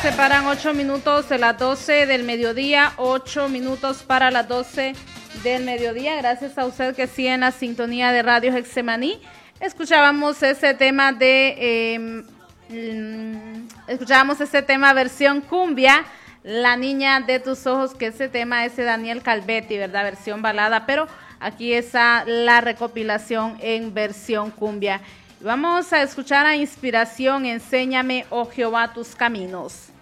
separan 8 minutos de las 12 del mediodía, 8 minutos para las 12 del mediodía. Gracias a usted que sigue en la sintonía de Radio Getsemaní. Escuchábamos ese tema versión cumbia, La Niña de Tus Ojos, que ese tema es de Daniel Calvetti, ¿verdad? Versión balada, pero aquí está la recopilación en versión cumbia. Vamos a escuchar a Inspiración, Enséñame, oh Jehová, tus caminos.